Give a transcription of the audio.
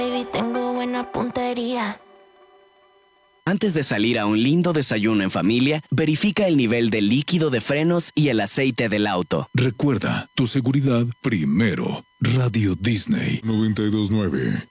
Baby, tengo buena puntería. Antes de salir a un lindo desayuno en familia, verifica el nivel de líquido de frenos y el aceite del auto. Recuerda, tu seguridad primero. Radio Disney 92.9.